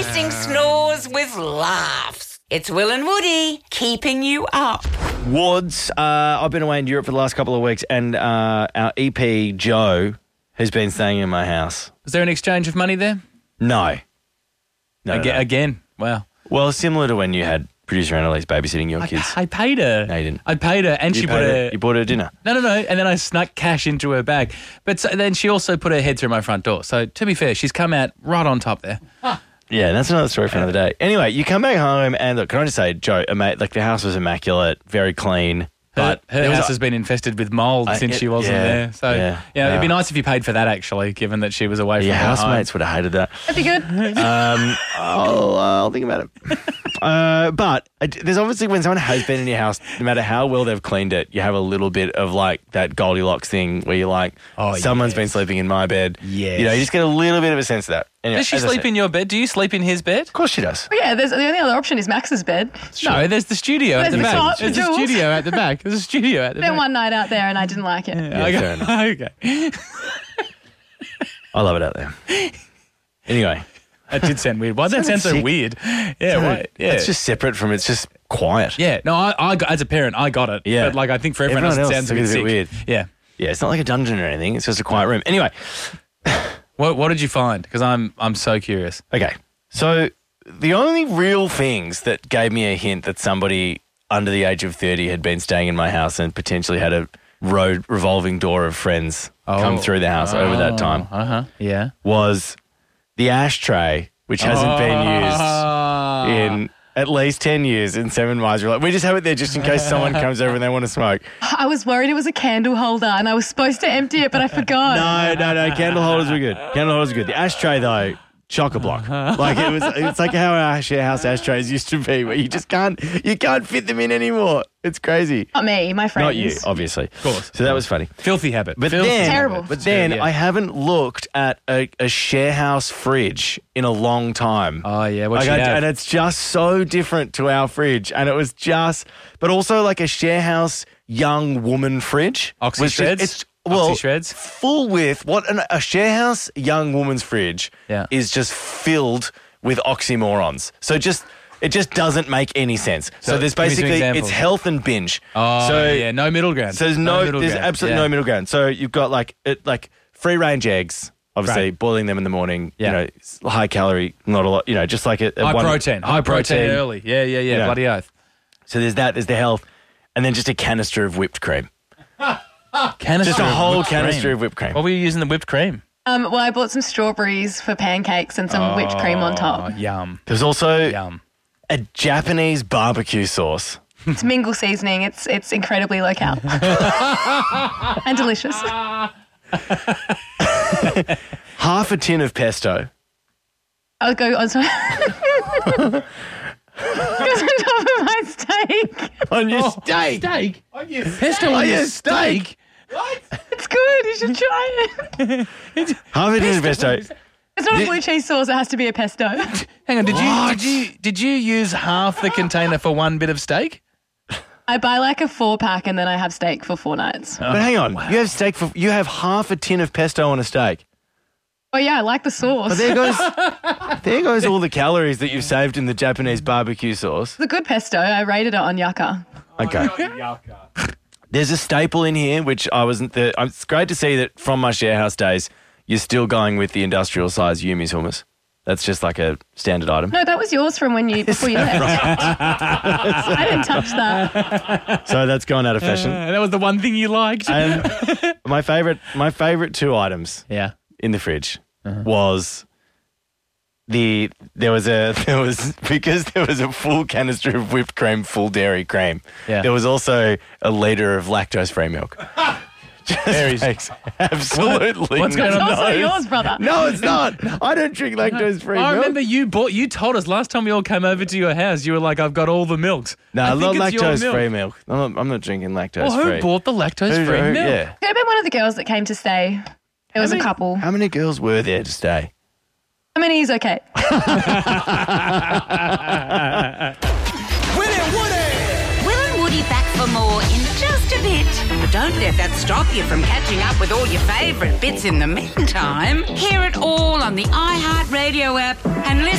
replacing snores with laughs. It's Will and Woody keeping you up. Wards, I've been away in Europe for the last couple of weeks, and our EP, Joe, has been staying in my house. Was there an exchange of money there? No. No. Again? Wow. Well, similar to when you had producer Annalise babysitting your kids. I paid her. No, you didn't. I paid her, and You bought her dinner. No. And then I snuck cash into her bag. But then she also put her head through my front door. So, to be fair, she's come out right on top there. Yeah, that's another story for another day. Anyway, you come back home and look, can I just say, Joe, mate, like the house was immaculate, very clean. But her house has been infested with mold since she wasn't there. So, it'd be nice if you paid for that, actually, given that she was away from your her housemates would have hated that. That'd be good. I'll think about it. But there's obviously when someone has been in your house, no matter how well they've cleaned it, you have a little bit of like that Goldilocks thing where you're like, someone's been sleeping in my bed. Yes. You know, you just get a little bit of a sense of that. Anyway, Does she sleep in your bed? Do you sleep in his bed? Of course she does. Well, yeah, the only other option is Max's bed. No, there's the studio at the There's back. the There's a studio at the back. There's a studio at the Spent back. one night out there and I didn't like it. Fair enough. Okay. I love it out there. Anyway. That did sound weird. Why does that sound so weird? Yeah, why? Yeah. It's just separate from it's just quiet. Yeah, no, I got, as a parent, I got it. Yeah. But like, I think for everyone else, it sounds a bit sick. weird. Yeah. Yeah, it's not like a dungeon or anything. It's just a quiet room. Anyway. What did you find? Because I'm so curious. Okay. So the only real things that gave me a hint that somebody under the age of 30 had been staying in my house and potentially had a revolving door of friends come through the house over that time Yeah. was the ashtray, which hasn't been used in at least 10 years in 7 Mars. We're like, we just have it there just in case someone comes over and they want to smoke. I was worried it was a candle holder and I was supposed to empty it, but I forgot. No. Candle holders were good. The ashtray, though, chock-a-block. Like it's like how our share house ashtrays used to be, where you just can't fit them in anymore. It's crazy. Not me, my friends. Not you, obviously. Of course. So that was funny. Filthy habit. But Terrible. I haven't looked at a share house fridge in a long time. Oh, yeah. What you have? And it's just so different to our fridge. And it was but also like a share house young woman fridge. Oxy shreds? Well, shreds? Full with a share house young woman's fridge is just filled with oxymorons. So it just doesn't make any sense. So there's basically it's health and binge. Oh, no middle ground. So there's absolutely no middle ground. So you've got like free range eggs. Obviously, boiling them in the morning. Yeah. You know, high calorie, not a lot. You know, just like high protein early. Yeah. Bloody oath. So there's that. There's the health, and then just a canister of whipped cream. Canister Just a of whole whipped canister cream. of whipped cream. What were you using the whipped cream? Well, I bought some strawberries for pancakes and some whipped cream on Oh, top. yum. There's also Yum. a Japanese barbecue sauce. It's mingle seasoning. It's incredibly locale and delicious. Half a tin of pesto. I'll go on. Goes on top of my steak. On your steak. Steak? Pesto on your steak? What? It's good. You should try it. Half a tin of pesto. It's not a blue cheese sauce. It has to be a pesto. Hang on. Did you use half the container for one bit of steak? I buy like a 4-pack and then I have steak for 4 nights. But hang on. Wow. You have half a tin of pesto on a steak. Oh yeah, I like the sauce. But there goes all the calories that you've saved in the Japanese barbecue sauce. It's a good pesto. I rated it on Yucca. Okay. There's a staple in here, which I wasn't there. It's great to see that from my share house days, you're still going with the industrial size Yumi's hummus. That's just like a standard item. No, that was yours from before you left. I didn't touch that. So that's gone out of fashion. That was the one thing you liked. And my favorite 2 items in the fridge was there was a full canister of whipped cream, full dairy cream. Yeah. There was also a litre of lactose-free milk. Makes absolutely What's going on? It's also yours, brother. No, it's not. I don't drink lactose-free milk. I remember you told us last time we all came over to your house, you were like, I've got all the milks. No, I love lactose-free milk. I'm not drinking lactose-free. Well, who bought the lactose-free milk? Yeah. Could have been one of the girls that came to stay. There was a couple. How many girls were there to stay? How many is okay? Will and Woody back for more in just a bit. But don't let that stop you from catching up with all your favourite bits in the meantime. Hear it all on the iHeartRadio app and listen